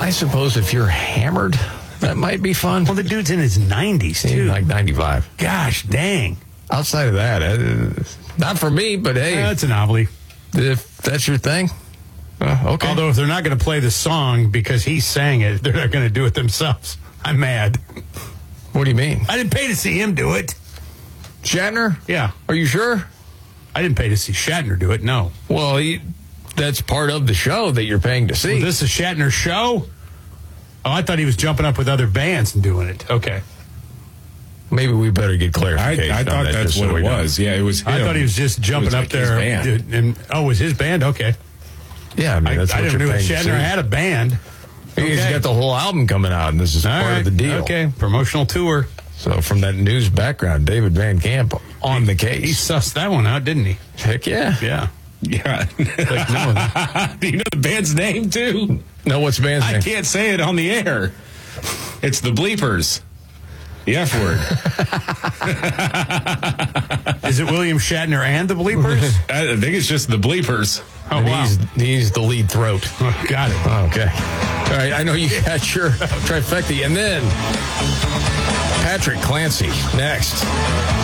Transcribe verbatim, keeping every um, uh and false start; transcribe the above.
I suppose if you're hammered, that might be fun. Well, the dude's in his nineties, too. Like ninety-five. Gosh, dang. Outside of that, uh, not for me, but hey. That's a novelty. If that's your thing, uh, okay. Although if they're not going to play the song because he sang it, they're not going to do it themselves. I'm mad. What do you mean? I didn't pay to see him do it. Shatner? Yeah. Are you sure? I didn't pay to see Shatner do it, no. Well, he, that's part of the show that you're paying to see. Was this a Shatner show? Oh, I thought he was jumping up with other bands and doing it. Okay. Maybe we better get clarification. I, I thought that, that's what so it know. was. Yeah, it was him. I thought he was just jumping was up like his there. band. And, and oh, it was his band? Okay. Yeah, I mean, I, that's I what didn't you're know paying to see. Shatner had a band. He's Okay. got the whole album coming out, and this is All part right. of the deal. Okay, promotional tour. So from that news background, David Van Camp on he, the case. He sussed that one out, didn't he? Heck yeah. Yeah. Yeah. Like, no, Do you know the band's name, too? No, what's the band's I name? can't say it on the air. It's the Bleepers. The F word. is it William Shatner and the Bleepers? I think it's just the Bleepers. Oh, And wow. he's, he's the lead throat. Oh, got it. Okay. All right, I know you got your trifecta. And then Patrick Clancy next.